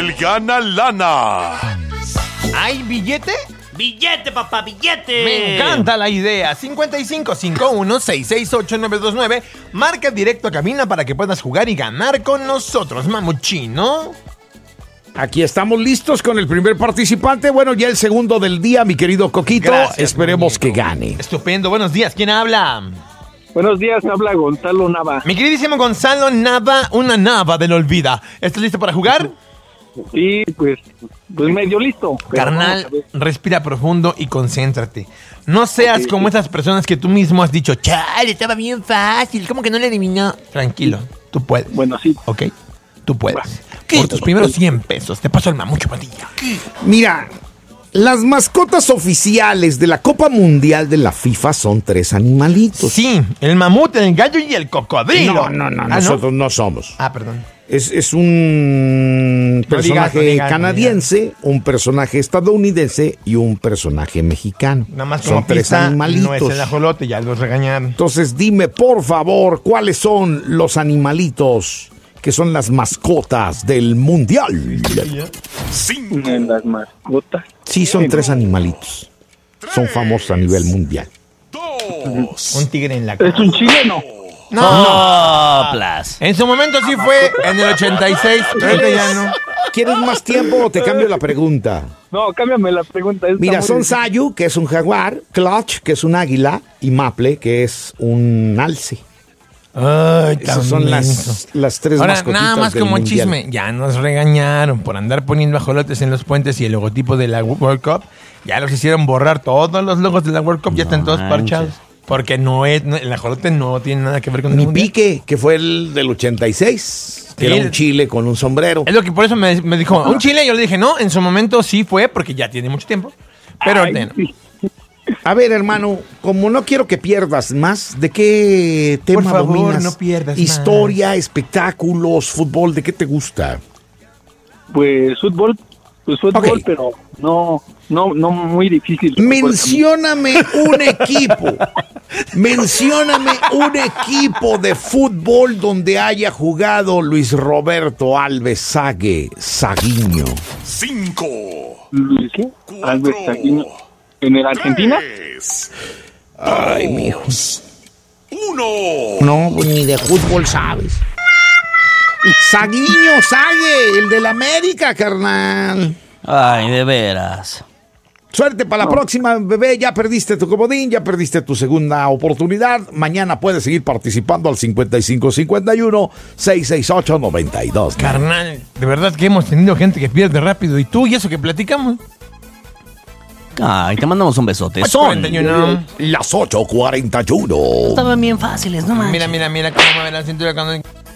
el Gana Lana. ¿Hay billete? ¡Billete, papá, billete! Me encanta la idea. 5551-668-929. Marca directo a cabina para que puedas jugar y ganar con nosotros, mamuchino. Aquí estamos listos con el primer participante. Bueno, ya el segundo del día, mi querido Coquito. Gracias, Esperemos muñeco. que gane. Estupendo. Buenos días. ¿Quién habla? Buenos días, habla Gonzalo Nava. Mi queridísimo Gonzalo Nava, una Nava del Olvida. ¿Estás listo para jugar? Sí, pues medio listo. pero Carnal, vamos a ver. respira profundo y concéntrate. No seas como esas personas que tú mismo has dicho, chale, estaba bien fácil, ¿cómo que no le adivinó? Tranquilo, tú puedes. Bueno, sí. ¿Ok? Tú puedes. Por tus primeros 100 pesos, te paso el mamucho patilla. Mira, las mascotas oficiales de la Copa Mundial de la FIFA son 3 animalitos. Sí, el mamut, el gallo y el cocodrilo. No, ¿Ah, nosotros no somos. Ah, perdón. Es un personaje no digas. canadiense, un personaje estadounidense y un personaje mexicano. Nada más como son 3 pista, animalitos. no es el ajolote, ya los regañaron. Entonces dime, por favor, ¿cuáles son los animalitos que son las mascotas del Mundial? 5, En las mascotas. Sí, son 3 animalitos. Son famosos a nivel mundial. 2, Un tigre en la cara. ¿Es un chileno? ¡No! Plas. En su momento sí fue, en el 86, pero ahorita ya no. ¿Quieres más tiempo o te cambio la pregunta? No, cámbiame la pregunta. está Mira, muy son difícil. Sayu, que es un jaguar, Clutch, que es un águila, y Maple, que es un alce. Ay, Esas son las 3 Ahora, mascotitas nada más del como mundial. chisme, ya nos regañaron por andar poniendo ajolotes en los puentes y el logotipo de la World Cup. Ya los hicieron borrar todos los logos de la World Cup, ya están todos manches. parchados. Porque el ajolote no tiene nada que ver con el Mi mundial. Pique, que fue el del 86, que Sí. era un chile con un sombrero. Es lo que por eso me dijo, un chile, yo le dije, no, en su momento sí fue, porque ya tiene mucho tiempo. Pero Ay, ahorita no. sí. A ver, hermano, como no quiero que pierdas más, ¿de qué tema Por favor, dominas? no pierdas Historia, espectáculos, fútbol, ¿de qué te gusta? Pues fútbol, Ok. pero no muy difícil. Mencióname un equipo. Mencióname un equipo de fútbol donde haya jugado Luis Roberto Alves Saguiño. 5, Luis, ¿qué? 4, Albert Saguiño. ¿En el Argentina? 3, Ay, mijo. 1. No, pues ni de fútbol sabes. Saguiño, Sague, el del América, carnal. Ay, de veras. Suerte para la próxima, bebé. Ya perdiste tu comodín, ya perdiste tu segunda oportunidad. Mañana puedes seguir participando al 5551-668-92. Carnal, de verdad que hemos tenido gente que pierde rápido. ¿Y tú y eso que platicamos? Ay, te mandamos un besote. Son. 41. Las 8:41. Estaban bien fáciles, no manches. Mira cómo mueve la cintura cuando...